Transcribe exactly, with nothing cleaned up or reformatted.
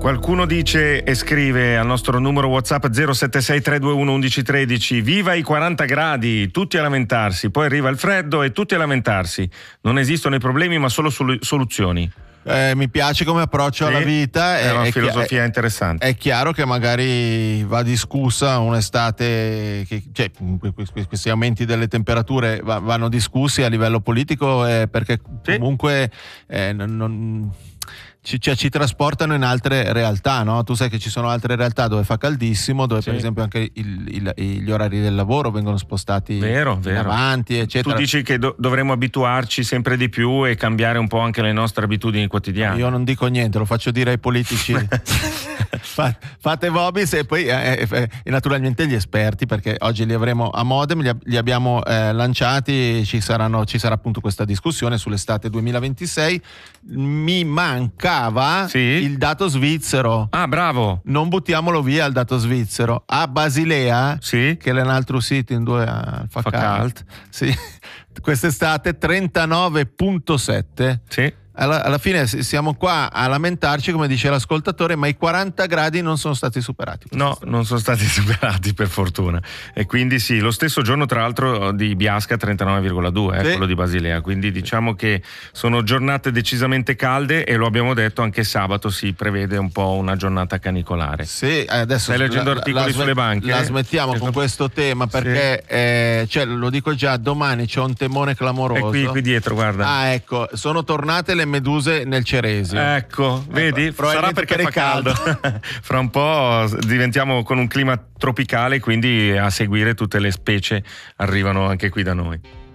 Qualcuno dice e scrive al nostro numero WhatsApp zero sette sei tre due uno uno uno uno tre, viva i quaranta gradi, tutti a lamentarsi, poi arriva il freddo e tutti a lamentarsi. Non esistono i problemi ma solo sol- soluzioni. Eh, mi piace come approccio Sì, alla vita. è una è, filosofia è, interessante. È chiaro che magari va discussa un'estate, che, cioè, questi aumenti delle temperature va, vanno discussi a livello politico, eh, perché Sì. comunque eh, non, non Ci, cioè, ci trasportano in altre realtà, no? Tu sai che ci sono altre realtà dove fa caldissimo, dove sì. per esempio anche il, il, gli orari del lavoro vengono spostati vero, in vero. avanti, eccetera. Tu dici che do- dovremmo abituarci sempre di più e cambiare un po' anche le nostre abitudini quotidiane. Io non dico niente, lo faccio dire ai politici. Fate Vobis e poi eh, eh, e naturalmente gli esperti, perché oggi li avremo a Modem, li, li abbiamo eh, lanciati, ci saranno, ci sarà appunto questa discussione sull'estate duemilaventisei. Mi mancava sì. il dato svizzero. Ah, bravo. Non buttiamolo via il dato svizzero. A Basilea, sì. che è un altro sito in due a Facalt, sì. Quest'estate trentanove virgola sette. Sì. Alla, alla fine siamo qua a lamentarci, come dice l'ascoltatore, ma i quaranta gradi non sono stati superati. No, non sono stati superati per fortuna. E quindi sì, lo stesso giorno tra l'altro di Biasca trentanove virgola due, eh, sì. quello di Basilea. Quindi diciamo che sono giornate decisamente calde e lo abbiamo detto, anche sabato si prevede un po' una giornata canicolare. Sì, adesso stai leggendo la, articoli la, sulle banche? La smettiamo eh? con questo tema perché, sì. eh, cioè, lo dico già, domani c'è un temone clamoroso. E qui, qui dietro, guarda. Ah, ecco, sono tornate le meduse nel Ceresio. Ecco, vedi? Ecco, sarà perché per fa caldo. caldo. Fra un po' diventiamo con un clima tropicale, quindi a seguire tutte le specie arrivano anche qui da noi.